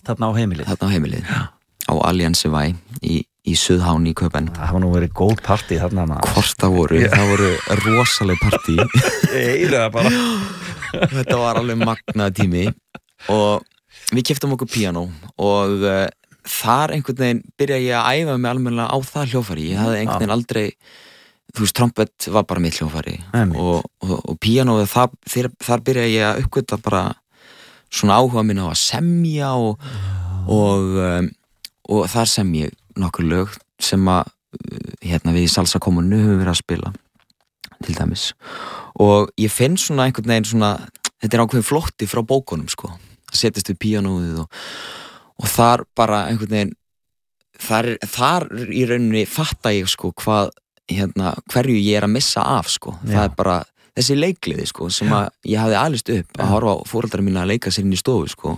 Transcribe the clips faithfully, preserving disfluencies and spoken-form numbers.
þarna á heimilið þarna á heimilið Já. Á Alliancevæ í, í Suðhán í Köpen það var nú verið góð partí þarna hvort það voru, Já. Það voru rosaleg partí eiginlega bara þetta var alveg magnaði tími og við keyptum okkur píanó og uh, þar einhvern veginn byrjaði ég að æfa mig almennilega á það hljóðfæri ég hafði einhvern veginn aldrei þú veist, trompet var bara mitt hljóðfæri og, og, og píanóið, þar, þar byrjaði ég að uppgöta bara svona áhuga minn á að semja og, og, um, og þar sem ég nokkur lög sem að hérna við í Salsa Kommunu höfum verið að spila til dæmis og ég finn svona einhvern veginn svona þetta er ákveðin flótti frá bókunum sko að setjast við píanóið og, og þar bara einhvern veginn þar, þar í rauninni fatta ég sko hvað hérna, hverju ég er að missa af sko. Það er bara þessi leikliði sko, sem að ég hafði alist upp að horfa á foreldra mína að leika sér inn í stofu sko.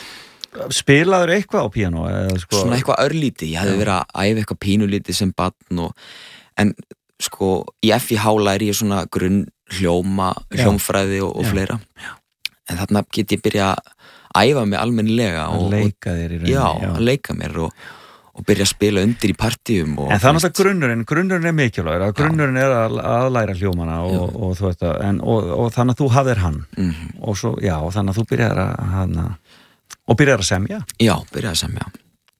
Spilaður eitthvað á píanó? Sko... Svona eitthvað örlítið, ég hafði verið að æfa eitthvað pínulítið sem barn og, en sko í F I H læri ég svona grunn hljóma, hljómfræði og, og fleira já. En þarna get ég byrja að æfa mig almennilega og, að leika þér í rauninni já, já, að leika mér og og byrja að spila undir í partíum og en það er náttúrulega grunnurinn, grunnurinn er mikilvægur að grunnurinn er að, að læra hljómana og, og þú veist að, en, og, og þannig að þú hafðir hann mm-hmm. og svo, já, og þannig að þú byrjar að hana, og byrjar að semja já, byrjar að semja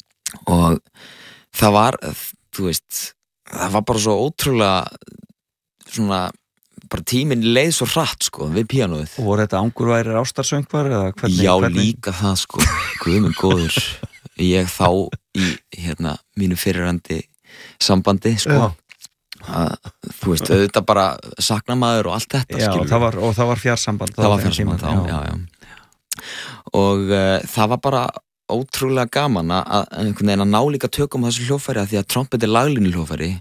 og það var, þú veist það var bara svo ótrúlega svona, bara tíminn leið svo hratt sko, við píanóið og voru þetta angurværir ástarsöngvar eða hvernig? Já, hvernig? Líka það sko, guð minn góður ég þá í hérna mínu fyrirrandi sambandi sko að, þú veist, auðvitað bara sakna maður og allt þetta já, það var, og það var fjarsamband það var fjarsamband þá, já, já. og uh, það var bara ótrúlega gaman að einhvern veginn að ná líka tökum á þessu hljóðfæri að því að trompet er laglínu hljóðfæri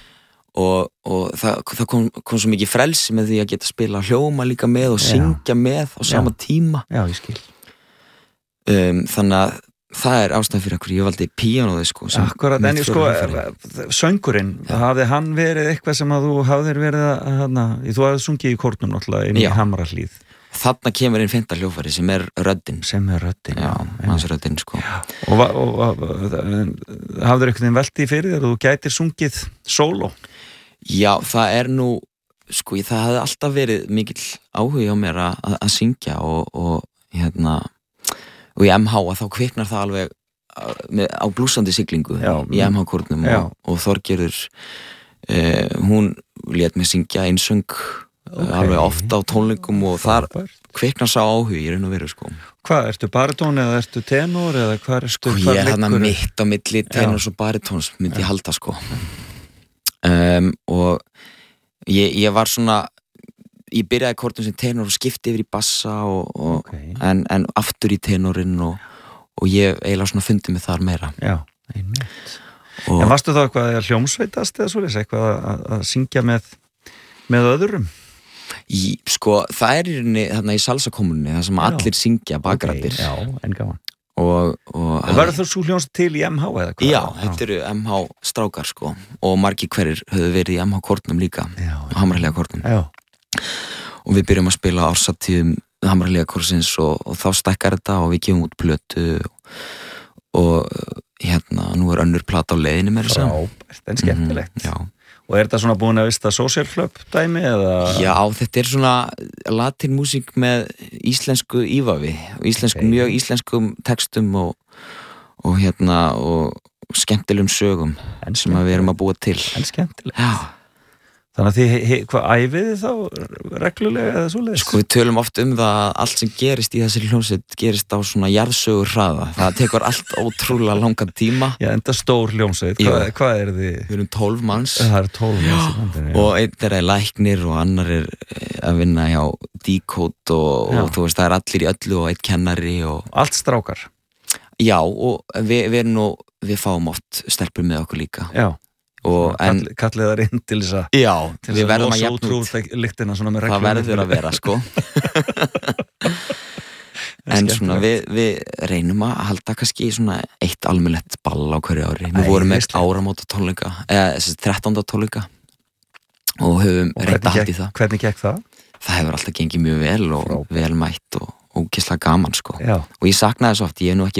og, og það, það kom, kom svo mikið frelsi með því að geta spila hljóma líka með og syngja já. Með á sama já. Tíma já, ég skil um, þannig að það er ástæðan fyrir okkur, ég valdi píanóði sko akkurat, en ég sko, söngurinn ja. Hafði hann verið eitthvað sem að þú hafðir verið að, hana, þú hafði sungið í kórnum náttúrulega inn í Hamrahlíð þarna kemur inn fimmta hljóðfæri sem er röddin sem er röddin, já, hans röddin sko já. Og, og, og hafðir eitthvað veltið fyrir þér og þú gætir sungið sóló? Já, það er nú sko, það hafði alltaf verið mikill áhugi á mér að, að syngja og, og hérna og í M H að þá kviknar það alveg á blúsandi siglingu já, í M H-kórnum og, og Þorgerður eh, hún lét mig syngja einsöng okay. alveg ofta á tónleikum og þar kviknar sá áhugi í raun og veru sko. Hvað, ertu baritón eða ertu tenor eða hvað ertu? Sko ég er þarna mitt á milli tenors og baritóns myndi já. Ég halda sko um, og ég, ég var svona ég byrjaði kórnum sem tenor og skipti yfir í bassa og, og, okay. en, en aftur í tenorinn og, og ég eiginlega svona fundi mig þar meira já, einmitt en varstu þá eitthvað að hljómsveitast eða svolítið eitthvað að, að syngja með með öðrum? Í, sko, það er í rauninni þarna í Salsa Kommunu það sem já. Allir syngja bakrættir okay, já, en gaman og, og verður þú svo hljómsveit til í M H eða hvað? Já, þetta eru M H strákar sko og margir hverjir höfðu verið í M H-kórnum líka Hamrahlíða kórnum já og við byrjum að spila ársatíðum Hamrahlíða kórsins og, og þá stækkar þetta og við gefum út plötu og, og hérna nú er önnur plata á leiðinni með þess að þetta er skemmtilegt mm, já. Og er þetta svona búin að vista social club dæmi eða? Já, þetta er svona latin músík með íslensku ívafi og íslensku, okay. mjög íslenskum textum og, og hérna og skemmtilegum sögum en sem að við erum að búa til en skemmtilegt já Þannig að þið, he, hvað æfið þið þá reglulega eða svoleiðis? Sko við tölum oft um það að allt sem gerist í þessi hljómsveit gerist á svona jarðsögur hraða. Það tekur allt ótrúlega langan tíma. Já, enda stór hljómsveit. Hvað, hvað er þið? Við erum tólf manns. Það er tólf manns. Já. Og einn er læknir og annar er að vinna hjá Decode og, og þú veist það er allir í öllu og einn kennari og... Allt strákar? Já, og við, við erum nú, við fáum oft stelpur með okkur líka. Já. Og en kallið þar inn til þess að já, við verðum að jafna út það verður að vera sko en svona við, við reynum að halda kannski svona eitt almennilegt ball á hverju ári við vorum með áramóta tónleika eða þrettánda tónleika og höfum reynt að halda í það hvernig gekk það? Það hefur alltaf gengið mjög vel og Frá. Vel mætt og ógeðslega gaman sko já. Og ég saknaði svo oft, ég hef nú ekki